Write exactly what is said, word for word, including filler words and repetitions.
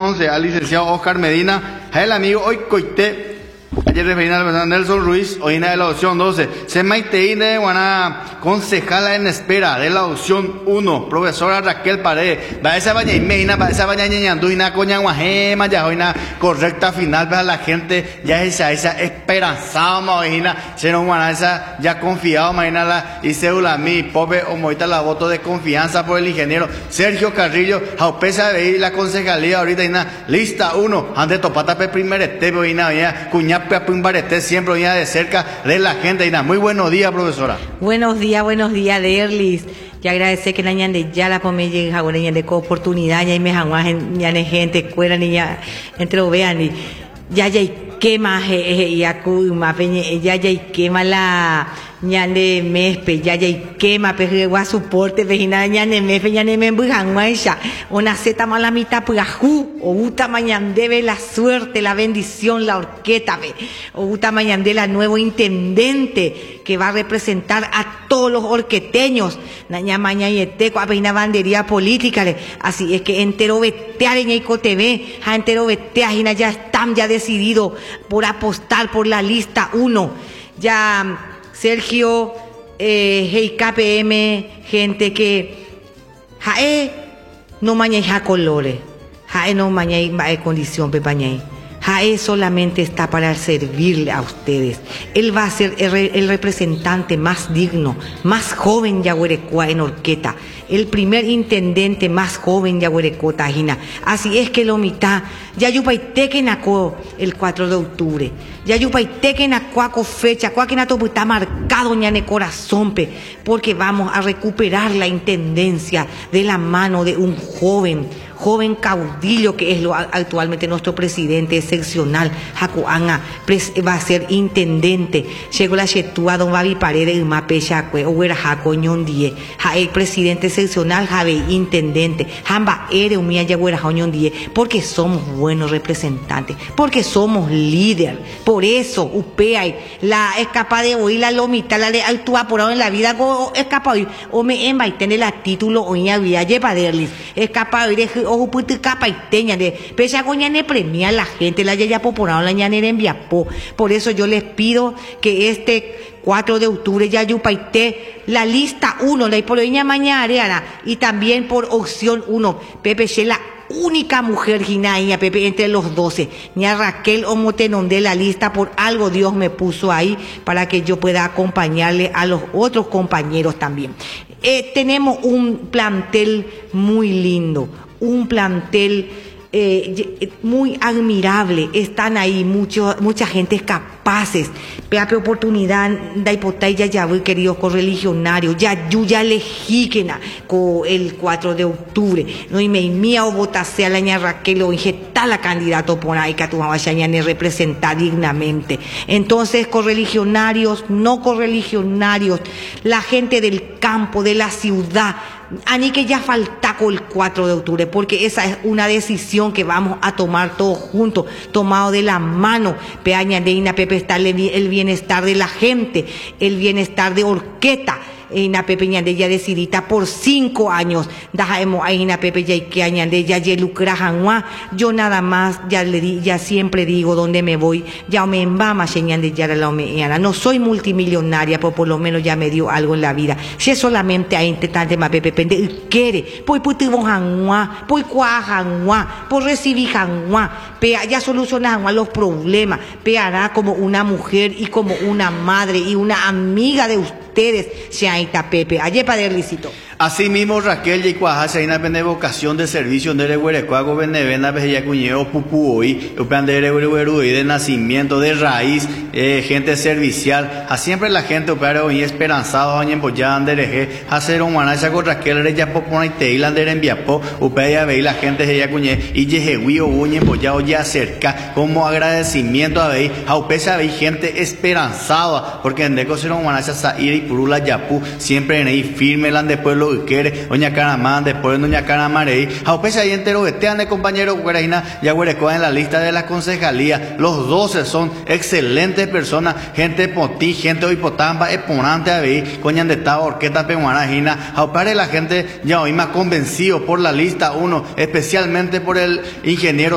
concejal licenciado Oscar Medina, el amigo hoy coité, ayer refería al personal Nelson Ruiz, hoy de la opción doce, se maiteín de Guaná, concejala en espera de la opción uno, profesora Raquel Paredes, va esa baña y meina, va esa baña ñañanduina, coña guajema, ya hoy una correcta final para la gente, ya esa, esa esperanzada, imagina, se no Guaná, esa ya confiado, imagina la, y cédula mi, pobre, o moita la voto de confianza por el ingeniero Sergio Carrillo, jaupesa de la concejalía ahorita, y lista uno, ante topata pe primer estebo, y nada, cuña Pumbarete siempre venía de cerca de la gente. Y nada, muy buenos días, profesora. Buenos días, buenos días, Derlis. Y agradecer que la ñan de ya la pome llega ahora ñan de oportunidad, ya me janguajen, ya ne gente cuera ni ya entre lo vean y ya ya quema ya kuma peñe ya ya quema la ñan de mespe ya ya quema pe gua soporte vejina ñan de mespe ñan de me bujanguaisha una zeta mala mitad puaju o uta mañan debe la suerte, la bendición, la orqueta ve o uta mañan de la nuevo intendente que va a representar a todos los orqueteños naña maña y eteco a peina bandería política le. Así es que entero vetear en Eco T V ja entero vetear y ya están ya decidido por apostar por la lista uno ya Sergio eh, hey, K P M gente que jae no maña ja colores jae no maña va condición pepañay jae solamente está para servirle a ustedes. Él va a ser el, el representante más digno, más joven de Yaguarecoa en Orqueta, el primer intendente más joven de Yaguarecoa Tajina. Así es que lo mitad, ya yupaiteque naco el cuatro de octubre, ya yupaiteque naco fecha, cuaque nato está marcado en el corazón, pe, porque vamos a recuperar la intendencia de la mano de un joven, joven caudillo que es lo, actualmente nuestro presidente excepcional, Jacoanga, va a ser intendente. Llegó la Chetúa, don Babi Paredes, y Mapechacue, o era Jaco Ñondie, el presidente excepcional, Jabe, intendente, Jamba Ere, Umía Yaguera Ñondie, porque somos buenos representantes, porque somos líder. Por eso, Upea, la es capaz de oír la lomita, la de actuar por ahora en la vida, es capaz de oír, o me emba y tener la título, o ya había lleva derlis, es capaz de oír, o puti capa y teña de pesa coña ne premia a la gente la ya popular la ñanera en Viapó. Por eso yo les pido que este cuatro de octubre ya yupaité la lista uno la hipoloña mañana y también por opción uno Pepe Che la única mujer ginaña Pepe entre los doce ni a Raquel o Motenón de la lista por algo Dios me puso ahí para que yo pueda acompañarle a los otros compañeros también. Eh, tenemos un plantel muy lindo, un plantel eh, muy admirable, están ahí mucho, mucha gente capaces, peape oportunidad da hipotaya ya voy queridos correligionarios, ya yuya lejíquena con el cuatro de octubre, no y me mía o votase a la ña Raquel o injeta la candidato por ahí que tu mamá ne representar dignamente. Entonces correligionarios, no correligionarios, la gente del campo, de la ciudad, a mí que ya falta con el cuatro de octubre, porque esa es una decisión que vamos a tomar todos juntos, tomado de la mano, peaña de Ina Pepe está el bienestar de la gente, el bienestar de Orqueta. Ina Pepe ñande ya decidita por cinco años dajemos a Ina Pepe ya que añade ya ye lucra janua yo nada más ya le di, ya siempre digo dónde me voy ya me embama ñande ya la omeana no soy multimillonaria pero por lo menos ya me dio algo en la vida si solamente a intentante ma Pepe pende quiere pues puti janua pues cua janua por recibir janua pea ya soluciona janua los problemas peará como una mujer y como una madre y una amiga de usted ustedes se aita Pepe ayer para el licito. Así mismo Raquel y Cuaja hay una vocación de servicio de Reguerecuago Benevena Veja Cuñeo Pupu hoy plan de Regueruy de nacimiento de raíz eh, gente servicial a siempre la gente opera hoy esperanzado año en Boyán de Reje hacer un manacha con Raquel Reya Popona y Teilander en Viapó upea ve la gente de Yacuñe y Yejehuí o Uñe Boyao ya cerca como agradecimiento a ver a upesa ve gente esperanzada porque en Deco será un manacha Sair y Purula Yapú siempre en ahí firme la de pueblo que quiere doña Caramán después doña Caramarey jaupesa ahí entero vetean de compañero Guarajina ya Guarecoa en la lista de la concejalía los doce son excelentes personas gente potí gente hoipotamba eponante a ver coñan de esta orquesta peguanajina jaupare la gente ya hoy más convencido por la lista uno especialmente por el ingeniero